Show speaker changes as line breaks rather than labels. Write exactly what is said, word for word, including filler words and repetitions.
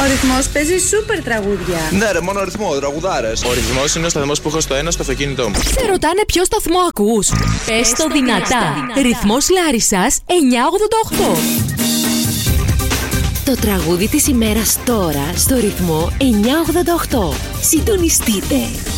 Ο Ρυθμός παίζει σούπερ τραγούδια.
Ναι, ρε, μόνο ρυθμό, τραγουδάρες.
Ο Ρυθμός είναι ο σταθμός που έχω στο ένα στο αυτοκίνητό μου.
Σε ρωτάνε ποιο σταθμό ακούς? Πες το δυνατά. Ρυθμός Λάρισσας εννιακόσια ογδόντα οκτώ.
Το τραγούδι της ημέρας τώρα στο Ρυθμό εννιακόσια ογδόντα οκτώ. Συντονιστείτε.